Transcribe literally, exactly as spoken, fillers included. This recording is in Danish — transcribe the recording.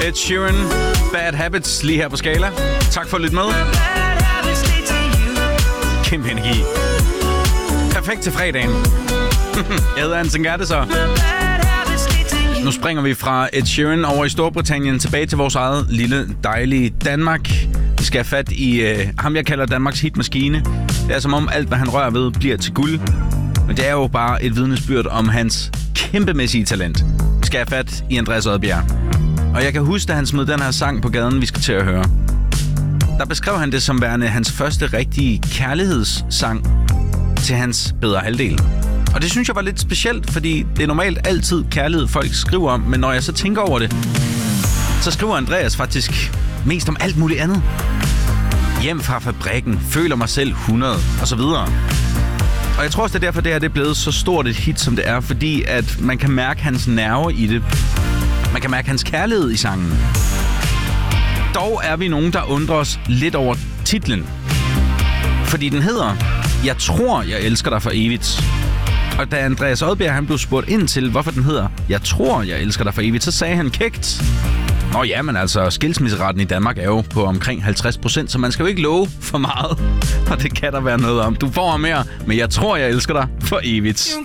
Ed Sheeran, Bad Habits, lige her på Skala. Tak for at lytte med. Kæmpe energi. Perfekt til fredagen. Jeg hedder Hansen Gerte, så. Nu springer vi fra Ed Sheeran over i Storbritannien tilbage til vores eget lille, dejlige Danmark. Vi skal have fat i øh, ham, jeg kalder Danmarks hitmaskine. Det er som om alt, hvad han rører ved, bliver til guld. Men det er jo bare et vidnesbyrd om hans kæmpemæssige talent. Vi skal have fat i Andreas Odbjerg. Og jeg kan huske, da han smed den her sang på gaden, vi skal til at høre. Der beskrev han det som værende hans første rigtige kærlighedssang til hans bedre halvdel. Og det synes jeg var lidt specielt, fordi det er normalt altid kærlighed, folk skriver om. Men når jeg så tænker over det, så skriver Andreas faktisk mest om alt muligt andet. Hjem fra fabrikken, føler mig selv hundrede, og så videre. Og jeg tror også, det er derfor, det her det er blevet så stort et hit, som det er. Fordi at man kan mærke hans nerver i det. Man kan mærke hans kærlighed i sangen. Dog er vi nogen, der undrer os lidt over titlen. Fordi den hedder Jeg tror, jeg elsker dig for evigt. Og da Andreas Odbjerg han blev spurgt ind til, hvorfor den hedder Jeg tror, jeg elsker dig for evigt, så sagde han kægt: Nå ja, men altså, skilsmisseretten i Danmark er jo på omkring halvtreds procent, så man skal jo ikke love for meget. Og det kan der være noget om. Du får mere, men jeg tror, jeg elsker dig for evigt.